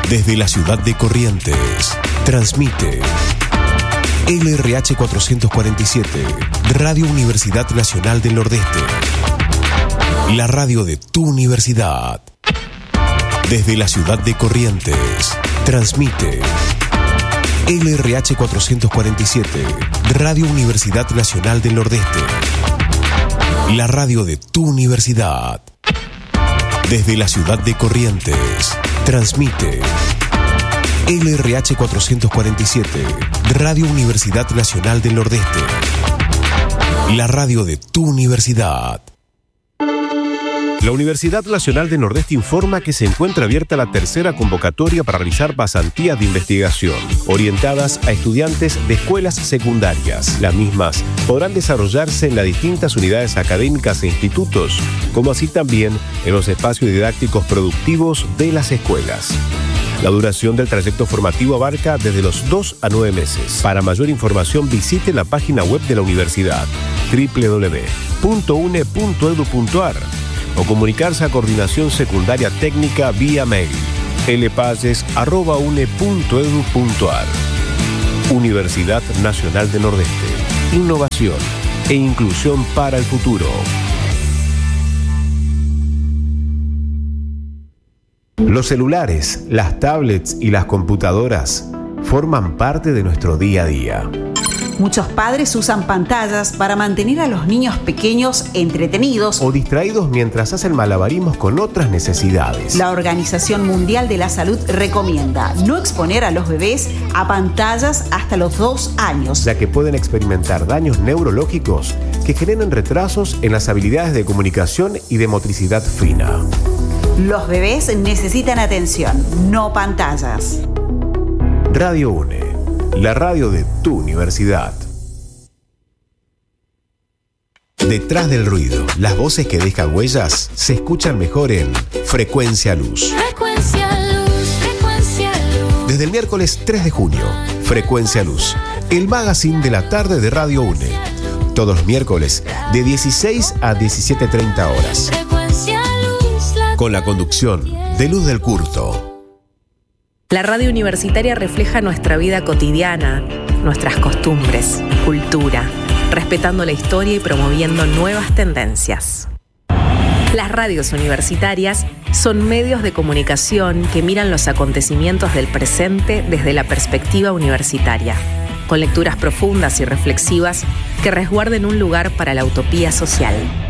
Desde la ciudad de Corrientes, transmite LRH 447, Radio Universidad Nacional del Nordeste. La radio de tu universidad. Desde la ciudad de Corrientes, transmite LRH 447, Radio Universidad Nacional del Nordeste. La radio de tu universidad. Desde la ciudad de Corrientes, transmite LRH 447, Radio Universidad Nacional del Nordeste. La radio de tu universidad. La Universidad Nacional del Nordeste informa que se encuentra abierta la tercera convocatoria para realizar pasantías de investigación, orientadas a estudiantes de escuelas secundarias. Las mismas podrán desarrollarse en las distintas unidades académicas e institutos, como así también en los espacios didácticos productivos de las escuelas. La duración del trayecto formativo abarca desde los 2 a 9 meses. Para mayor información visite la página web de la universidad www.une.edu.ar o comunicarse a Coordinación Secundaria Técnica vía mail lpalles@une.edu.ar. Universidad Nacional del Nordeste. Innovación e inclusión para el futuro. Los celulares, las tablets y las computadoras forman parte de nuestro día a día. Muchos padres usan pantallas para mantener a los niños pequeños entretenidos o distraídos mientras hacen malabarismos con otras necesidades. La Organización Mundial de la Salud recomienda no exponer a los bebés a pantallas hasta los 2 años, ya que pueden experimentar daños neurológicos que generan retrasos en las habilidades de comunicación y de motricidad fina. Los bebés necesitan atención, no pantallas. Radio UNE, la radio de tu universidad. Detrás del ruido, las voces que dejan huellas se escuchan mejor en Frecuencia Luz. Frecuencia Luz, Frecuencia Luz. Desde el miércoles 3 de junio, Frecuencia Luz, el magazine de la tarde de Radio UNE. Todos los miércoles, de 16 a 17:30 horas. Con la conducción de Luz del Curto. La radio universitaria refleja nuestra vida cotidiana, nuestras costumbres, cultura, respetando la historia y promoviendo nuevas tendencias. Las radios universitarias son medios de comunicación que miran los acontecimientos del presente desde la perspectiva universitaria, con lecturas profundas y reflexivas que resguarden un lugar para la utopía social.